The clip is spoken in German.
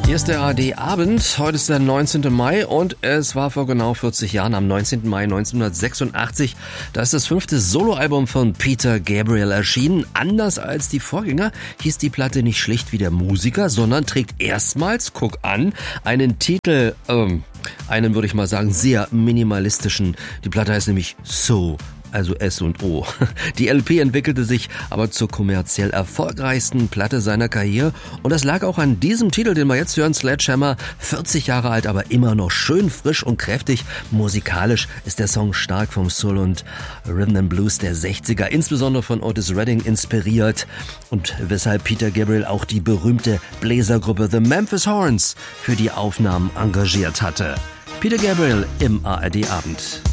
Hier ist der ARD-Abend. Heute ist der 19. Mai und es war vor genau 40 Jahren, am 19. Mai 1986. Da ist das 5. Soloalbum von Peter Gabriel erschienen. Anders als die Vorgänger hieß die Platte nicht schlicht wie der Musiker, sondern trägt erstmals, guck an, einen Titel, einen würde ich mal sagen, sehr minimalistischen. Die Platte heißt nämlich So. Also S und O. Die LP entwickelte sich aber zur kommerziell erfolgreichsten Platte seiner Karriere und das lag auch an diesem Titel, den wir jetzt hören, Sledgehammer, 40 Jahre alt, aber immer noch schön frisch und kräftig. Musikalisch ist der Song stark vom Soul und Rhythm and Blues der 60er, insbesondere von Otis Redding inspiriert und weshalb Peter Gabriel auch die berühmte Bläsergruppe The Memphis Horns für die Aufnahmen engagiert hatte. Peter Gabriel im ARD-Abend.